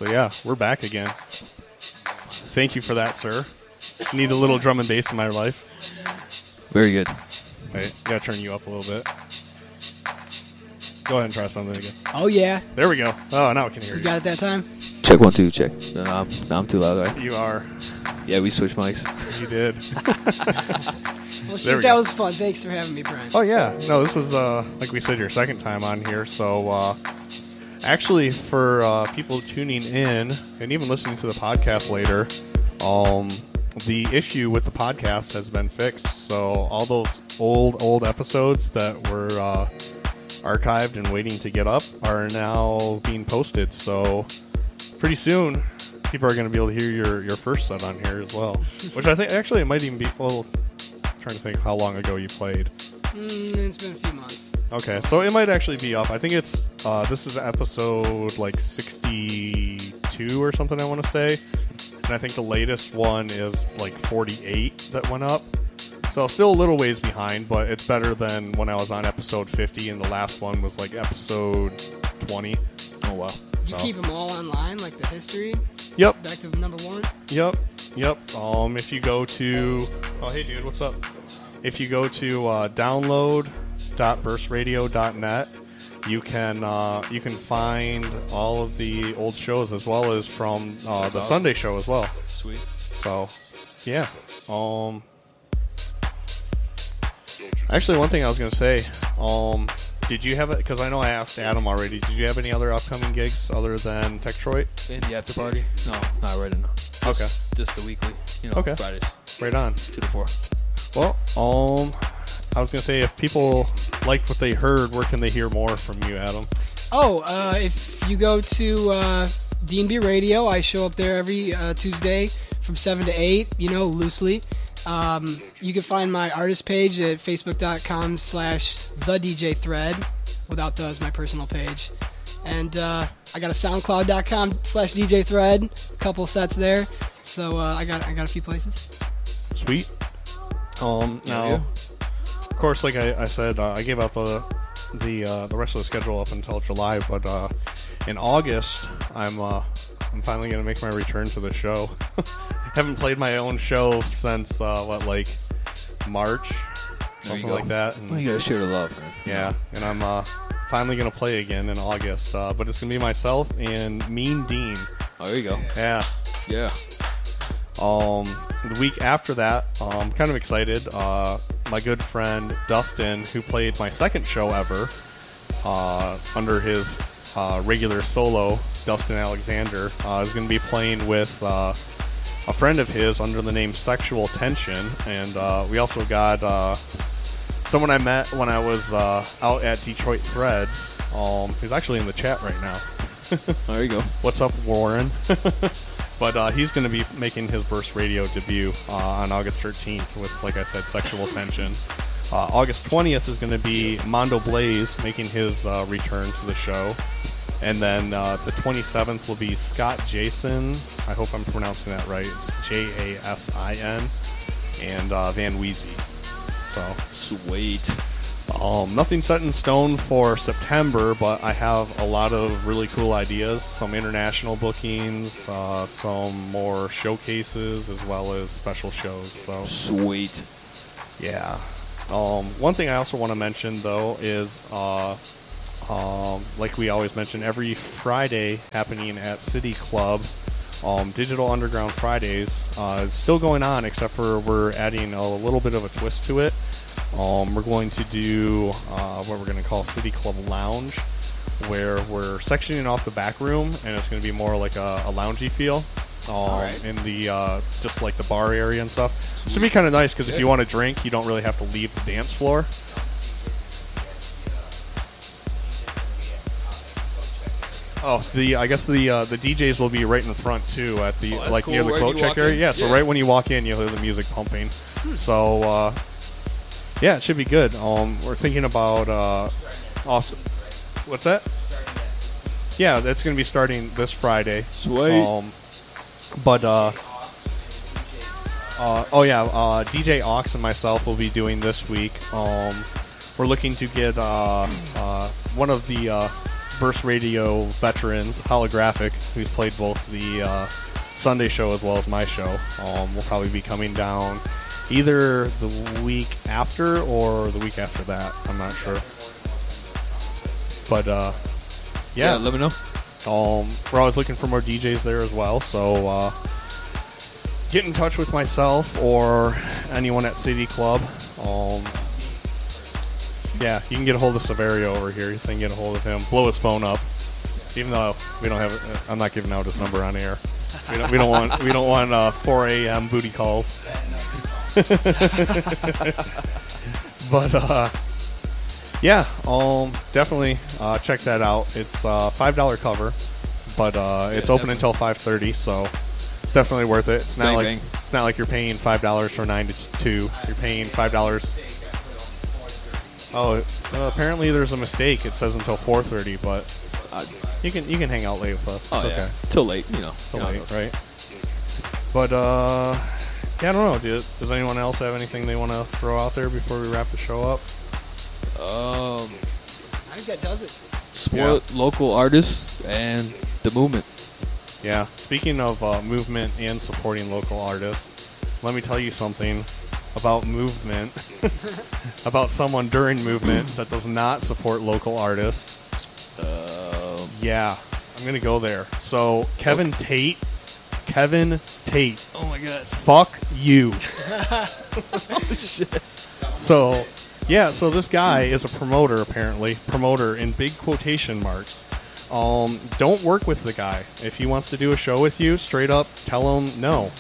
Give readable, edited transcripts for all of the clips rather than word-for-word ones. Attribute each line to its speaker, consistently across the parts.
Speaker 1: So yeah, we're back again. Thank you for that, sir. Need a little drum and bass in my life.
Speaker 2: Very good.
Speaker 1: Wait, gotta turn you up a little bit. Go ahead and try something again.
Speaker 3: Oh, yeah.
Speaker 1: There we go. Oh, now I can hear
Speaker 3: You
Speaker 1: you.
Speaker 3: got it that time?
Speaker 2: Check 1, 2, check. No, I'm too loud, right?
Speaker 1: You are.
Speaker 2: Yeah, we switched mics.
Speaker 1: You did.
Speaker 3: Well,
Speaker 1: There
Speaker 3: shoot,
Speaker 1: we
Speaker 3: that
Speaker 1: go.
Speaker 3: was fun. Thanks for having me, Brian.
Speaker 1: Oh, yeah. No, this was, like we said, your second time on here. So, actually, for people tuning in and even listening to the podcast later, the issue with the podcast has been fixed. So all those old episodes that were archived and waiting to get up are now being posted. So pretty soon, people are going to be able to hear your first set on here as well. Which I think, actually, it might even be, well, I'm trying to think how long ago you played.
Speaker 3: It's been a few months.
Speaker 1: Okay, so it might actually be up. I think it's, this is episode like 62 or something, I want to say. And I think the latest one is like 48 that went up. So still a little ways behind, but it's better than when I was on episode 50 and the last one was like episode 20.
Speaker 2: Oh, wow.
Speaker 3: Did you keep them all online, like the history?
Speaker 1: Yep.
Speaker 3: Back to number 1?
Speaker 1: Yep. If you go to, oh hey dude, what's up? If you go to download.burstradio.net, you can find all of the old shows as well as from the
Speaker 2: awesome.
Speaker 1: Sunday show as well.
Speaker 2: Sweet.
Speaker 1: So, yeah. Actually, one thing I was going to say, did you have it? Because I know I asked Adam already. Did you have any other upcoming gigs other than Techtroid?
Speaker 2: In the after party? No, not right now.
Speaker 1: Okay.
Speaker 2: Just the weekly,
Speaker 1: Okay.
Speaker 2: Fridays,
Speaker 1: Right on.
Speaker 2: 2 to 4.
Speaker 1: Well, I was going to say, if people liked what they heard, where can they hear more from you, Adam?
Speaker 3: Oh, if you go to D&B Radio, I show up there every Tuesday from 7 to 8, loosely. You can find my artist page at facebook.com/thedjthread. Without the is my personal page. And I got a soundcloud.com/djthread. A couple sets there. So I got a few places.
Speaker 1: Sweet. Now, of course, like I said, I gave out the rest of the schedule up until July, but in August, I'm finally going to make my return to the show. Haven't played my own show since March, something like that. And,
Speaker 2: Well, you gotta share the love, man.
Speaker 1: yeah, and I'm finally going to play again in August, but it's going to be myself and Mean Dean.
Speaker 2: Oh, there you go.
Speaker 1: Yeah.
Speaker 2: Yeah.
Speaker 1: The week after that, I'm kind of excited. My good friend Dustin, who played my second show ever under his regular solo, Dustin Alexander, is going to be playing with a friend of his under the name Sexual Tension. And we also got someone I met when I was out at Detroit Threads. He's actually in the chat right now.
Speaker 2: There you go.
Speaker 1: What's up, Warren? But he's going to be making his Burst Radio debut on August 13th with, like I said, Sexual Tension. August 20th is going to be Mondo Blaze making his return to the show. And then the 27th will be Scott Jason. I hope I'm pronouncing that right. It's Jasin. And Van Weezy. So
Speaker 2: Sweet.
Speaker 1: nothing set in stone for September, but I have a lot of really cool ideas. Some international bookings, some more showcases, as well as special shows. So
Speaker 2: Sweet.
Speaker 1: yeah. One thing I also want to mention, though, is like we always mention, every Friday happening at City Club, Digital Underground Fridays is still going on, except for we're adding a little bit of a twist to it. We're going to do what we're going to call City Club Lounge, where we're sectioning off the back room, and it's going to be more like a loungy feel.
Speaker 3: Right.
Speaker 1: In the just like the bar area and stuff. It should be kind of nice because if you want to drink, you don't really have to leave the dance floor. Oh, I guess the DJs will be right in front too, at the like
Speaker 2: cool.
Speaker 1: near the
Speaker 2: Right
Speaker 1: coat
Speaker 2: when you
Speaker 1: check
Speaker 2: walk
Speaker 1: area.
Speaker 2: in?
Speaker 1: Yeah, so
Speaker 2: Yeah.
Speaker 1: right when you walk in, you'll hear the music pumping. So yeah, it should be good. We're thinking about also, what's that? Yeah, that's going to be starting this Friday.
Speaker 2: Sweet.
Speaker 1: DJ Ox and myself will be doing this week. We're looking to get one of the Burst Radio veterans, Holographic, who's played both the Sunday show as well as my show, will probably be coming down either the week after or the week after that. I'm not sure. But, yeah,
Speaker 2: let me know.
Speaker 1: We're always looking for more DJs there as well, so get in touch with myself or anyone at City Club. Yeah, you can get a hold of Severio over here. So you can get a hold of him. Blow his phone up, even though we don't have. I'm not giving out his number on air. We don't want 4 a.m. booty calls. But yeah, definitely check that out. It's $5 cover, but it's open
Speaker 2: definitely.
Speaker 1: until 5:30, so it's definitely worth it. It's not
Speaker 2: Bang, bang.
Speaker 1: it's not like you're paying $5 for 9 to 2. You're paying $5. Oh, apparently there's a mistake. It says until 4:30, but you can hang out late with us.
Speaker 2: Oh,
Speaker 1: It's
Speaker 2: yeah.
Speaker 1: okay.
Speaker 2: Till late, you know.
Speaker 1: Till
Speaker 2: You know
Speaker 1: late,
Speaker 2: how it
Speaker 1: right? But yeah, I don't know. Does anyone else have anything they want to throw out there before we wrap the show up?
Speaker 2: goes.
Speaker 3: I think that does it.
Speaker 2: Support local artists and the movement.
Speaker 1: Yeah. Speaking of movement and supporting local artists, let me tell you something about movement, about someone during movement that does not support local artists. Yeah, I'm going to go there. So, Kevin Tate.
Speaker 2: Oh my god.
Speaker 1: Fuck you.
Speaker 2: Oh shit.
Speaker 1: So, yeah, so this guy is a promoter, apparently. Promoter in big quotation marks. Don't work with the guy. If he wants to do a show with you, straight up tell him no.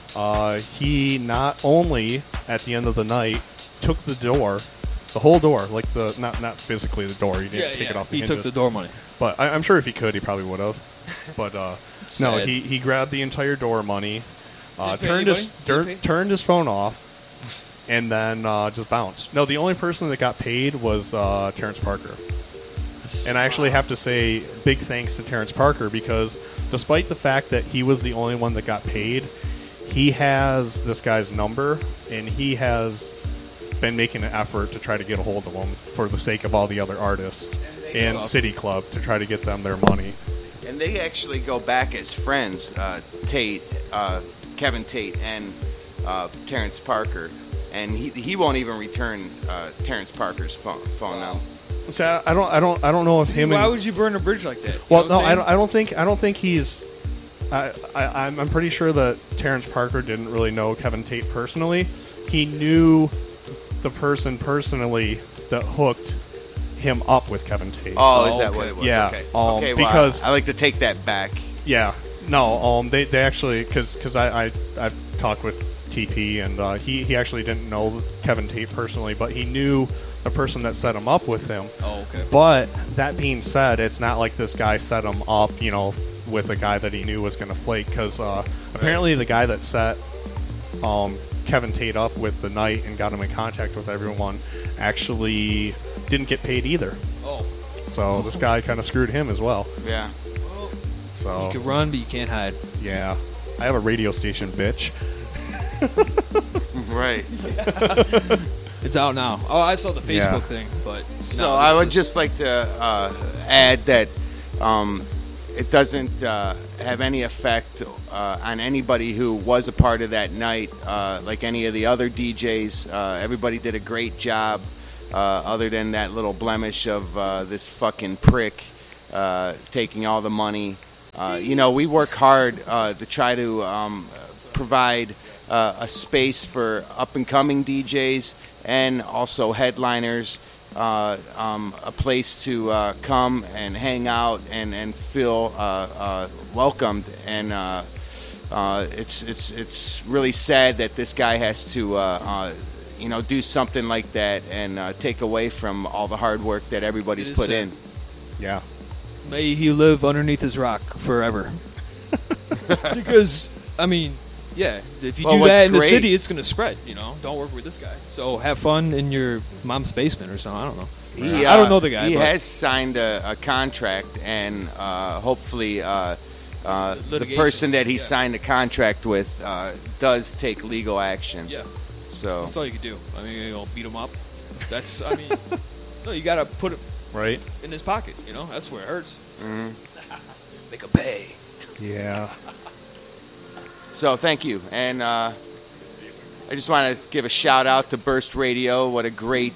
Speaker 1: He not only, at the end of the night, took the door, the whole door, like the not physically the door. He didn't take it off the
Speaker 2: He
Speaker 1: hinges.
Speaker 2: took the door money.
Speaker 1: But I'm sure if he could, he probably would have. But no,
Speaker 2: Sad.
Speaker 1: he grabbed the entire door money,
Speaker 2: Did he pay
Speaker 1: turned his
Speaker 2: anybody? Did he pay?
Speaker 1: turned his phone off, and then just bounced. No, the only person that got paid was Terrence Parker. And I actually have to say big thanks to Terrence Parker, because despite the fact that he was the only one that got paid, he has this guy's number, and he has been making an effort to try to get a hold of him for the sake of all the other artists and
Speaker 2: awesome.
Speaker 1: City Club to try to get them their money.
Speaker 4: And they actually go back as friends, Kevin Tate and Terrence Parker. And he won't even return Terrence Parker's phone number.
Speaker 1: So I don't know if him.
Speaker 2: Why
Speaker 1: and,
Speaker 2: would you burn a bridge like that? You
Speaker 1: well,
Speaker 2: know
Speaker 1: no,
Speaker 2: what I'm saying?
Speaker 1: I don't think he's. I'm pretty sure that Terrence Parker didn't really know Kevin Tate personally. He knew the person personally that hooked him up with Kevin Tate.
Speaker 4: Oh, is that
Speaker 2: okay.
Speaker 4: what it was?
Speaker 1: Yeah,
Speaker 4: Okay.
Speaker 1: because-
Speaker 4: Because I like to take that back.
Speaker 1: Yeah, no, they actually because I've talked with TP, and he actually didn't know Kevin Tate personally, but he knew the person that set him up with him.
Speaker 2: Oh, okay.
Speaker 1: But that being said, it's not like this guy set him up, with a guy that he knew was going to flake, because apparently the guy that set Kevin Tate up with the night and got him in contact with everyone actually didn't get paid either.
Speaker 2: Oh.
Speaker 1: So this guy kind of screwed him as well.
Speaker 4: Yeah.
Speaker 1: So
Speaker 2: You can run, but you can't hide.
Speaker 1: yeah, I have a radio station, bitch.
Speaker 4: Right.
Speaker 2: It's out now. Oh, I saw the Facebook
Speaker 1: Yeah.
Speaker 2: thing, but
Speaker 4: So
Speaker 2: no,
Speaker 4: I
Speaker 2: this
Speaker 4: would
Speaker 2: is-
Speaker 4: just like to add that it doesn't have any effect on anybody who was a part of that night, like any of the other DJs. Everybody did a great job, other than that little blemish of this fucking prick taking all the money. We work hard to try to provide a space for up-and-coming DJs and also headliners, a place to come and hang out and feel welcomed. And it's really sad that this guy has to do something like that and take away from all the hard work that everybody's
Speaker 2: It is
Speaker 4: put
Speaker 2: sad.
Speaker 4: in.
Speaker 1: Yeah.
Speaker 2: May he live underneath his rock forever. Because, I mean, yeah, if you
Speaker 4: Well,
Speaker 2: do
Speaker 4: what's
Speaker 2: that in the
Speaker 4: great-
Speaker 2: city, it's going to spread, Don't work with this guy. So have fun in your mom's basement or something. I don't know. I don't know the guy.
Speaker 4: He
Speaker 2: but
Speaker 4: has signed a contract, and hopefully the
Speaker 2: Litigation.
Speaker 4: person that he
Speaker 2: Yeah.
Speaker 4: signed a contract with does take legal action.
Speaker 2: Yeah,
Speaker 4: So
Speaker 2: that's all you can do. I mean, beat him up. That's, I mean, no, you got to put
Speaker 1: Right?
Speaker 2: in his pocket. You know, that's where it hurts. Make him pay.
Speaker 1: Yeah.
Speaker 4: So thank you, and I just want to give a shout out to Burst Radio. What a great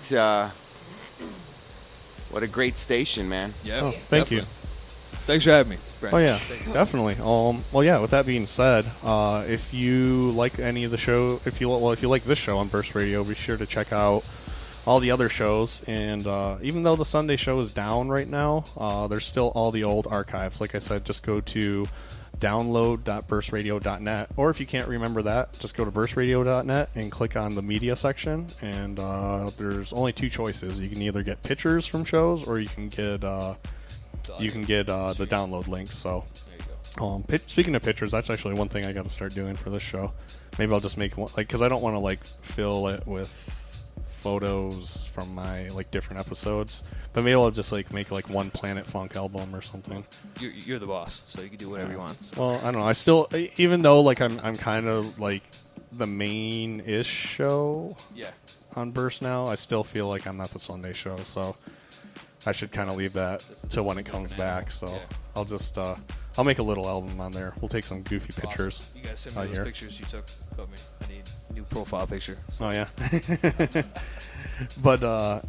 Speaker 4: station, man.
Speaker 2: Yeah.
Speaker 1: Oh, thank you.
Speaker 2: Thanks for having me, Brent.
Speaker 1: Oh yeah, definitely. Well, yeah. With that being said, if you like any of the show, if you like this show on Burst Radio, be sure to check out all the other shows. And even though the Sunday show is down right now, there's still all the old archives. Like I said, just go to download.burstradio.net, or if you can't remember that, just go to burstradio.net and click on the media section. And there's only two choices: you can either get pictures from shows, or you can get the download links. So, speaking of pictures, that's actually one thing I got to start doing for this show. Maybe I'll just make one, because I don't want to fill it with photos from my different episodes. But maybe I'll just make one Planet Funk album or something.
Speaker 2: You're the boss, so you can do whatever you want. So.
Speaker 1: Well, I don't know. I still, even though I'm kind of the main-ish show on Burst now, I still feel like I'm not the Sunday show. So I should kind of leave that to when it comes back. So I'll just I'll make a little album on there. We'll take some goofy pictures.
Speaker 2: Awesome. You guys send me those pictures you took of me. I need a new profile picture. So.
Speaker 1: Oh yeah. But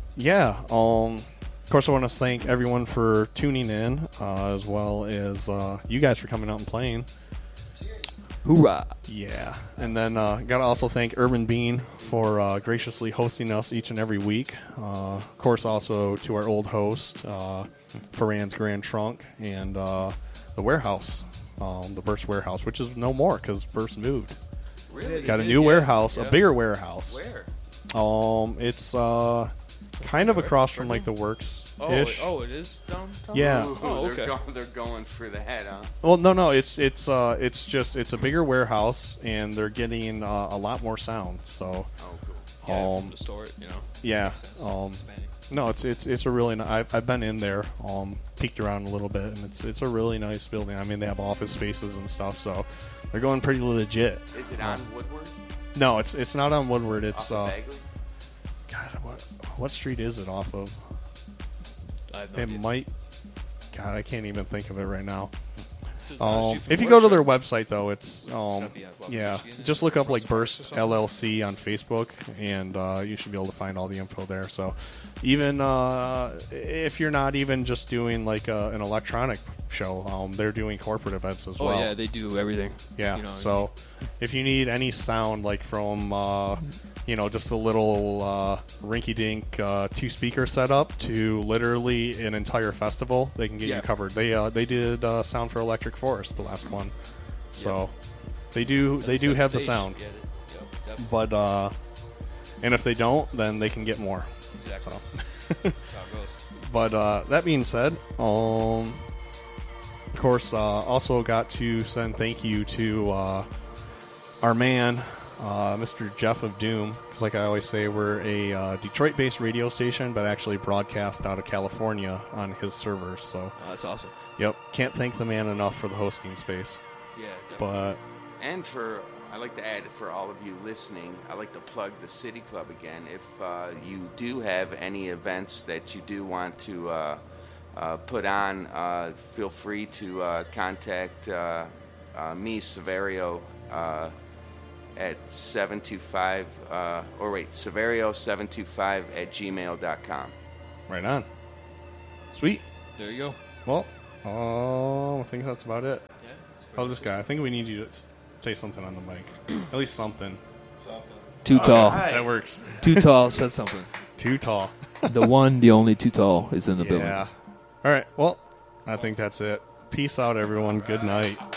Speaker 1: of course I want to thank everyone for tuning in, as well as you guys for coming out and playing.
Speaker 2: Hoorah!
Speaker 1: Yeah, and then gotta also thank Urban Bean for graciously hosting us each and every week. Of course, also to our old host, Ferran's Grand Trunk, and the warehouse, the Burst Warehouse, which is no more because Burst moved.
Speaker 2: Really?
Speaker 1: Got a new warehouse, a bigger warehouse.
Speaker 2: Where?
Speaker 1: It's kind of across from the Works.
Speaker 2: Oh, it is downtown.
Speaker 1: Yeah.
Speaker 2: Okay.
Speaker 4: They're going for the head, huh?
Speaker 1: Well, no, it's a bigger warehouse, and they're getting a lot more sound. So,
Speaker 2: Yeah, from the store,
Speaker 1: yeah, no, it's a really nice. I've been in there, peeked around a little bit, and it's a really nice building. I mean, they have office spaces and stuff, so they're going pretty legit.
Speaker 4: Is it on Woodward?
Speaker 1: No, it's not on Woodward. It's
Speaker 4: Off of Bagley?
Speaker 1: God, what street is it off of?
Speaker 2: I have no idea.
Speaker 1: Might. God, I can't even think of it right now.
Speaker 2: Shoot from
Speaker 1: If you go to
Speaker 2: Works,
Speaker 1: their
Speaker 2: right?
Speaker 1: website, though, it's
Speaker 2: gotta be at Michigan,
Speaker 1: just look up
Speaker 2: Burst
Speaker 1: Burst
Speaker 2: or something?
Speaker 1: LLC on Facebook, and you should be able to find all the info there. So even if you're not even just doing an electronic show, they're doing corporate events as well.
Speaker 2: Oh yeah, they do everything.
Speaker 1: Yeah. So if you need any sound from just a little rinky-dink two-speaker setup to literally an entire festival, they can get you covered. They did sound for Electric Forest, the last one. So they do have the sound.
Speaker 2: Yeah, definitely.
Speaker 1: But and if they don't, then they can get more.
Speaker 2: Exactly.
Speaker 1: So.
Speaker 2: That's how it goes.
Speaker 1: But that being said, of course, also got to send thank you to our man, Mr. Jeff of Doom, because like I always say, we're a Detroit-based radio station, but actually broadcast out of California on his servers. So
Speaker 2: That's awesome.
Speaker 1: yep, can't thank the man enough for the hosting space.
Speaker 2: Yeah, definitely.
Speaker 1: But
Speaker 4: And I like to add, for all of you listening, I like to plug the City Club again. If you do have any events that you do want to put on, feel free to contact me, Severio, at 725, Severio725@gmail.com.
Speaker 1: right on, sweet.
Speaker 2: There you go.
Speaker 1: Well, I think that's about it.
Speaker 2: Yeah.
Speaker 1: Oh, this guy. I think we need you to say something on the mic. At least something.
Speaker 2: Too tall.
Speaker 4: right.
Speaker 1: That works.
Speaker 2: Too tall said something.
Speaker 1: Too tall.
Speaker 2: The one, the only Too Tall is in the building.
Speaker 1: Yeah. All right. Well, I think that's it. Peace out, everyone. Good night.